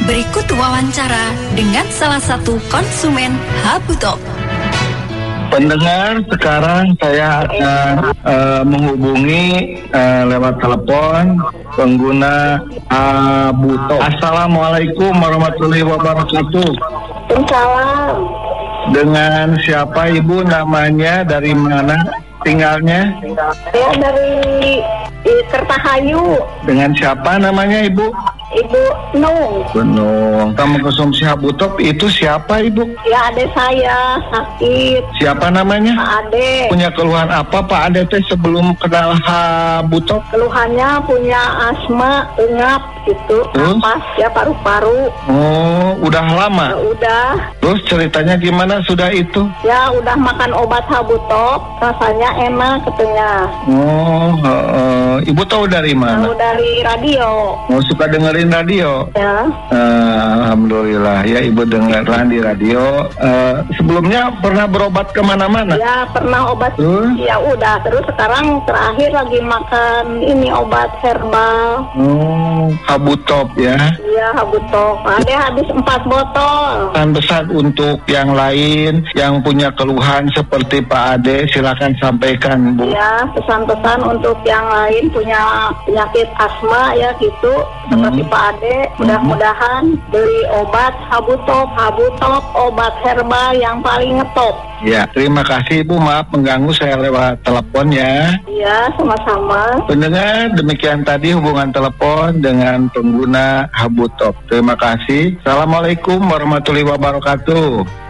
Berikut wawancara dengan salah satu konsumen Habutop. Pendengar, sekarang saya akan menghubungi lewat telepon pengguna Habutop. Assalamualaikum warahmatullahi wabarakatuh. Waalaikumsalam. Dengan siapa Ibu, namanya, dari mana tinggalnya? Saya dari Kertahayu. Dengan siapa namanya Ibu? Ibu Nung. Benung. Kamu konsumsi Habutop itu siapa Ibu? Ya, adik saya sakit. Siapa namanya? Pak Ade. Punya keluhan apa Pak Ade teh sebelum kenal Habutop? Keluhannya punya asma, engap gitu, napas ya, paru-paru. Oh, udah lama? Ya, udah. Terus ceritanya gimana sudah itu? Ya, udah makan obat Habutop, rasanya enak katanya. Oh, Ibu tahu dari mana? Tahu dari radio. Oh, suka dengerin radio? Ya. Alhamdulillah ya, Ibu dengerin di radio. Sebelumnya pernah berobat kemana-mana? Ya, pernah obat. Ya udah, terus sekarang terakhir lagi makan ini obat herbal. Oh, Habutop ya? Iya, Habutop. Ada habis 4 botol. Pesan untuk yang lain yang punya keluhan seperti Pak Ade, silakan sampaikan Bu. Ya, pesan-pesan untuk yang lain punya penyakit asma ya gitu, seperti Pak Ade, mudah-mudahan beli obat Habutop. Habutop obat herbal yang paling ngetop. Ya, terima kasih Ibu, maaf mengganggu saya lewat telepon ya. Iya, sama-sama. Pendengar, demikian tadi hubungan telepon dengan pengguna Habutop. Terima kasih. Assalamualaikum warahmatullahi wabarakatuh.